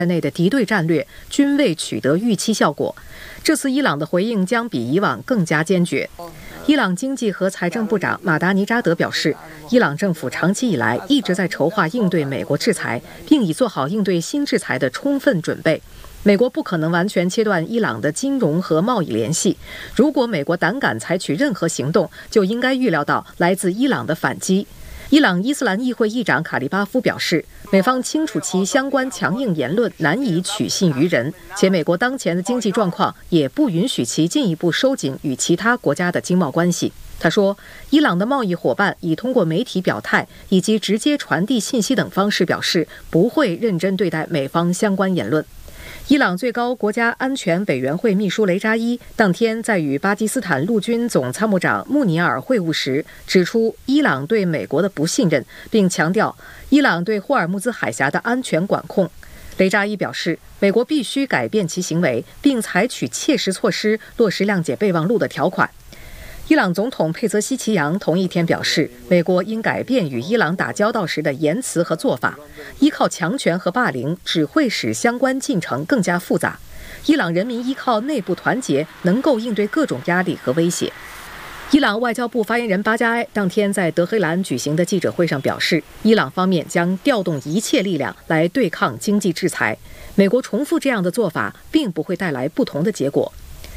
内的敌对战略均未取得预期效果。这次伊朗的回应将比以往更加坚决。伊朗经济和财政部长马达尼扎德表示，伊朗政府长期以来一直在筹划应对美国制裁，并已做好应对新制裁的充分准备。美国不可能完全切断伊朗的金融和贸易联系。如果美国胆敢采取任何行动，就应该预料到来自伊朗的反击。伊朗伊斯兰议会议长卡利巴夫表示，美方清楚其相关强硬言论难以取信于人，且美国当前的经济状况也不允许其进一步收紧与其他国家的经贸关系。他说，伊朗的贸易伙伴已通过媒体表态以及直接传递信息等方式表示，不会认真对待美方相关言论。伊朗最高国家安全委员会秘书雷扎伊当天在与巴基斯坦陆军总参谋长穆尼尔会晤时指出，伊朗对美国的不信任，并强调伊朗对霍尔木兹海峡的安全管控。雷扎伊表示，美国必须改变其行为，并采取切实措施落实谅解备忘录的条款。伊朗总统佩泽希奇扬同一天表示，美国应改变与伊朗打交道时的言辞和做法，依靠强权和霸凌只会使相关进程更加复杂。伊朗人民依靠内部团结，能够应对各种压力和威胁。伊朗外交部发言人巴加埃当天在德黑兰举行的记者会上表示，伊朗方面将调动一切力量来对抗经济制裁。美国重复这样的做法，并不会带来不同的结果。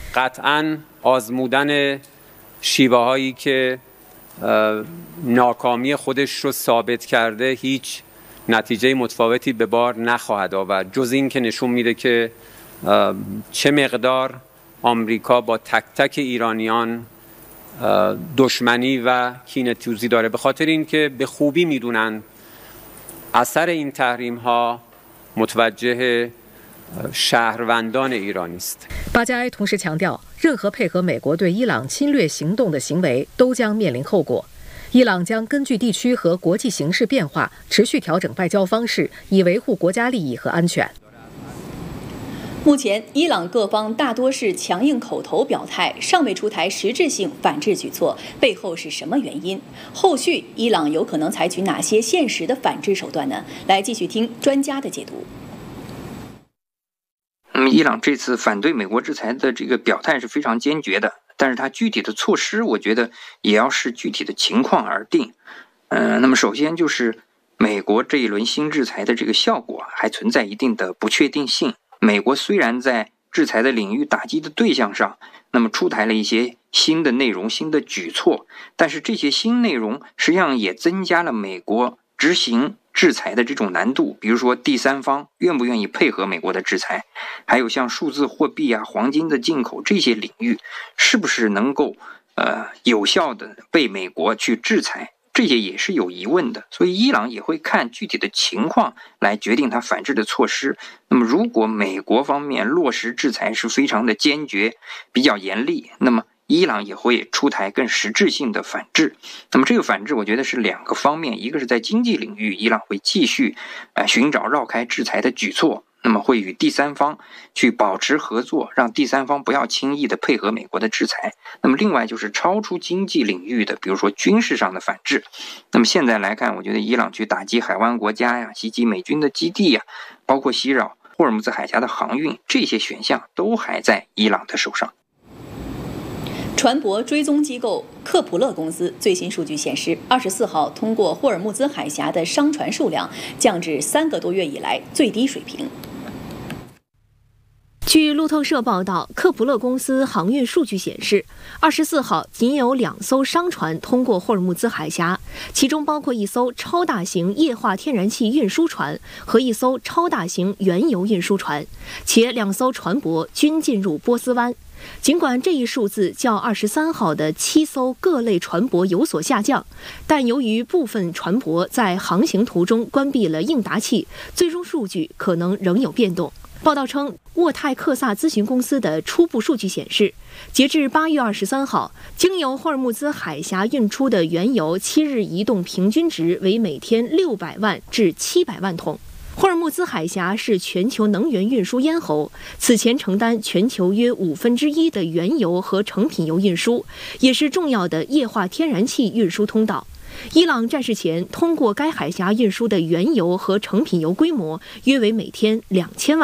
شیوه‌هایی که ناکامی خودش رو ثابت کرده هیچ نتیجه متفاوتی به بار نخواهد آورد جز این که نشون میده که چه مقدار آمریکا با تک تک ایرانیان دشمنی و کینه‌توزی داره به خاطر اینکه به خوبی میدونن اثر این تحریم‌ها متوجه شهروندان ایرانی است。 巴加埃同时强调，任何配合美国对伊朗侵略行动的行为都将面临后果。伊朗将根据地区和国际形势变化，持续调整外交方式，以维护国家利益和安全。 目前，伊朗各方大多是强硬口头表态，尚未出台实质性反制举措，背后是什么原因？后续伊朗有可能采取哪些现实的反制手段呢？来继续听专家的解读。 伊朗这次反对美国制裁的这个表态是非常坚决的，但是它具体的措施，我觉得也要视具体的情况而定。那么首先就是美国这一轮新制裁的这个效果还存在一定的不确定性。美国虽然在制裁的领域打击的对象上，那么出台了一些新的内容、新的举措，但是这些新内容实际上也增加了美国执行制裁的这种难度，比如说第三方愿不愿意配合美国的制裁，还有像数字货币啊、黄金的进口这些领域，是不是能够有效的被美国去制裁，这些也是有疑问的。所以伊朗也会看具体的情况来决定它反制的措施。那么如果美国方面落实制裁是非常的坚决、比较严厉，那么伊朗也会出台更实质性的反制。那么这个反制我觉得是两个方面，一个是在经济领域，伊朗会继续寻找绕开制裁的举措，那么会与第三方去保持合作，让第三方不要轻易的配合美国的制裁。那么另外就是超出经济领域的，比如说军事上的反制。那么现在来看，我觉得伊朗去打击海湾国家呀、袭击美军的基地呀，包括袭扰霍尔木兹海峡的航运，这些选项都还在伊朗的手上。 船舶追踪机构克普勒公司最新数据显示，24号通过霍尔木兹海峡的商船数量降至3个多月以来最低水平。 据路透社报道，克普勒公司航运数据显示，24号仅有2艘商船通过霍尔木兹海峡，其中包括1艘超大型液化天然气运输船和1艘超大型原油运输船，且2艘船舶均进入波斯湾。尽管这一数字较23号的7艘各类船舶有所下降，但由于部分船舶在航行途中关闭了应答器，最终数据可能仍有变动。报道称，沃泰克萨咨询公司的初步数据显示，截至8月23号，经由霍尔木兹海峡运出的原油7日移动平均值为每天600万至700万桶。霍尔木兹海峡是全球能源运输咽喉，此前承担全球约1/5的原油和成品油运输，也是重要的液化天然气运输通道。 伊朗战事前通过该海峡运输的原油和成品油规模约为每天2000万